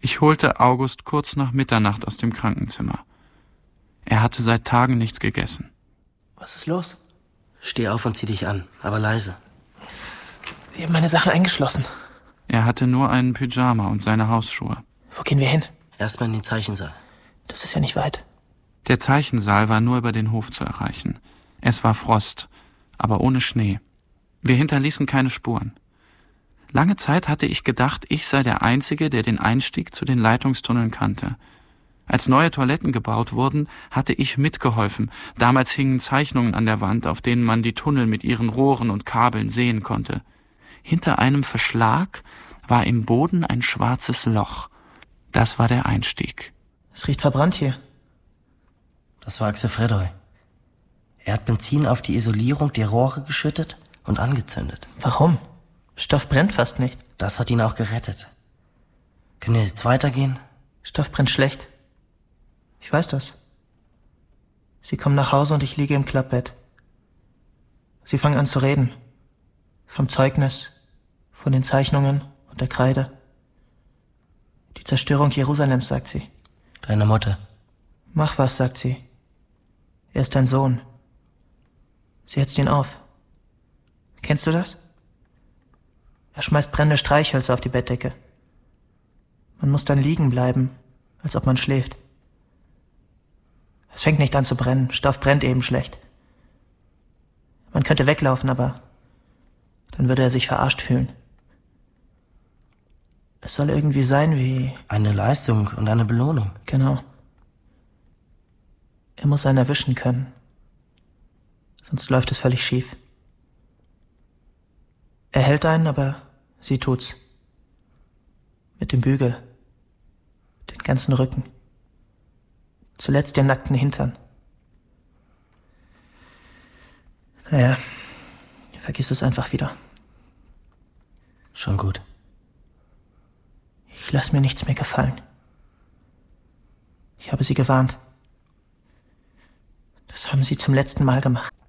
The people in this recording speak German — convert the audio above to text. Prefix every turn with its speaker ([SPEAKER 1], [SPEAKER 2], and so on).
[SPEAKER 1] Ich holte August kurz nach Mitternacht aus dem Krankenzimmer. Er hatte seit Tagen nichts gegessen.
[SPEAKER 2] Was ist los? Steh auf und zieh dich an, aber leise.
[SPEAKER 3] Sie haben meine Sachen eingeschlossen.
[SPEAKER 1] Er hatte nur einen Pyjama und seine Hausschuhe.
[SPEAKER 3] Wo gehen wir hin?
[SPEAKER 2] Erstmal in den Zeichensaal.
[SPEAKER 3] Das ist ja nicht weit.
[SPEAKER 1] Der Zeichensaal war nur über den Hof zu erreichen. Es war Frost, aber ohne Schnee. Wir hinterließen keine Spuren. Lange Zeit hatte ich gedacht, ich sei der Einzige, der den Einstieg zu den Leitungstunneln kannte. Als neue Toiletten gebaut wurden, hatte ich mitgeholfen. Damals hingen Zeichnungen an der Wand, auf denen man die Tunnel mit ihren Rohren und Kabeln sehen konnte. Hinter einem Verschlag war im Boden ein schwarzes Loch. Das war der Einstieg.
[SPEAKER 3] Es riecht verbrannt hier.
[SPEAKER 2] Das war Axel Fredoy. Er hat Benzin auf die Isolierung der Rohre geschüttet und angezündet.
[SPEAKER 3] Warum? Stoff brennt fast nicht.
[SPEAKER 2] Das hat ihn auch gerettet. Können wir jetzt weitergehen?
[SPEAKER 3] Stoff brennt schlecht. Ich weiß das. Sie kommen nach Hause und ich liege im Klappbett. Sie fangen an zu reden. Vom Zeugnis, von den Zeichnungen und der Kreide. Die Zerstörung Jerusalems, sagt sie.
[SPEAKER 2] Deine Mutter.
[SPEAKER 3] Mach was, sagt sie. Er ist dein Sohn. Sie hetzt ihn auf. Kennst du das? Er schmeißt brennende Streichhölzer auf die Bettdecke. Man muss dann liegen bleiben, als ob man schläft. Es fängt nicht an zu brennen. Stoff brennt eben schlecht. Man könnte weglaufen, aber dann würde er sich verarscht fühlen. Es soll irgendwie sein wie...
[SPEAKER 2] Eine Leistung und eine Belohnung.
[SPEAKER 3] Genau. Er muss einen erwischen können. Sonst läuft es völlig schief. Er hält einen, aber sie tut's. Mit dem Bügel. Den ganzen Rücken. Zuletzt den nackten Hintern. Naja, vergiss es einfach wieder.
[SPEAKER 2] Schon gut.
[SPEAKER 3] Ich lass mir nichts mehr gefallen. Ich habe sie gewarnt. Das haben sie zum letzten Mal gemacht.